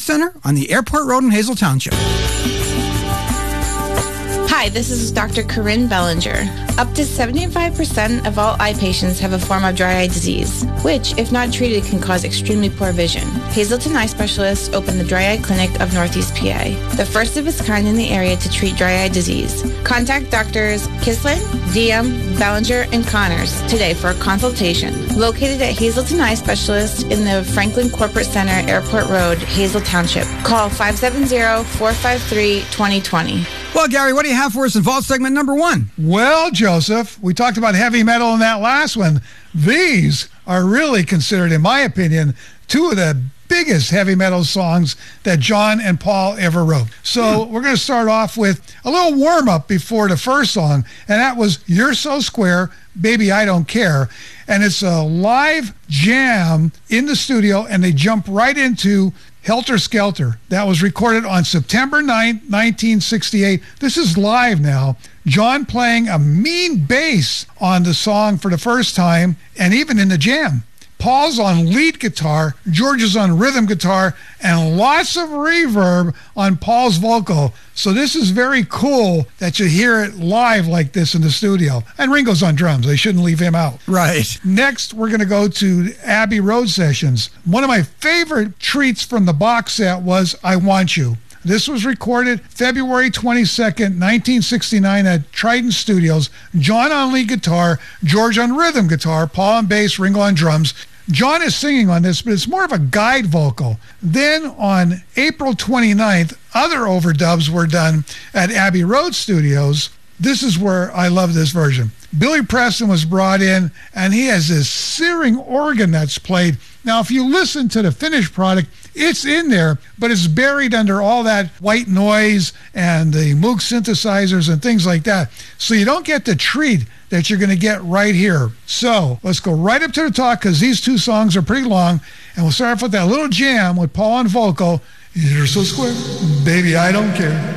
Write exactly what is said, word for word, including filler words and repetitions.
Center on the Airport Road in Hazel Township. Hi, this is Doctor Corinne Bellinger. Up to seventy-five percent of all eye patients have a form of dry eye disease, which, if not treated, can cause extremely poor vision. Hazelton Eye Specialists opened the Dry Eye Clinic of Northeast P A, the first of its kind in the area to treat dry eye disease. Contact Doctors Kislin, Diem, Bellinger, and Connors today for a consultation. Located at Hazelton Eye Specialists in the Franklin Corporate Center, Airport Road, Hazel Township. Call five seven zero, four five three, two zero two zero. Well, Gary, what do you have for us in Vault segment number one? Well, Joseph, we talked about heavy metal in that last one. These are really considered, in my opinion, two of the biggest heavy metal songs that John and Paul ever wrote. So hmm. we're going to start off with a little warm-up before the first song, and that was You're So Square, Baby I Don't Care. And it's a live jam in the studio, and they jump right into Helter Skelter. That was recorded on September ninth, nineteen sixty-eight. This is live now. John playing a mean bass on the song for the first time, and even in the jam. Paul's on lead guitar, George is on rhythm guitar, and lots of reverb on Paul's vocal. So this is very cool that you hear it live like this in the studio. And Ringo's on drums. They shouldn't leave him out. Right. Next, we're going to go to Abbey Road Sessions. One of my favorite treats from the box set was I Want You. This was recorded February twenty-second, nineteen sixty-nine at Trident Studios. John on lead guitar, George on rhythm guitar, Paul on bass, Ringo on drums. John is singing on this, but it's more of a guide vocal. Then on April twenty-ninth, other overdubs were done at Abbey Road Studios. This is where I love this version. Billy Preston was brought in, and he has this searing organ that's played. Now, if you listen to the finished product, it's in there, but it's buried under all that white noise and the Moog synthesizers and things like that. So you don't get the treat that you're going to get right here. So let's go right up to the top, because these two songs are pretty long, and we'll start off with that little jam with Paul on vocal. You're so square, baby, I don't care.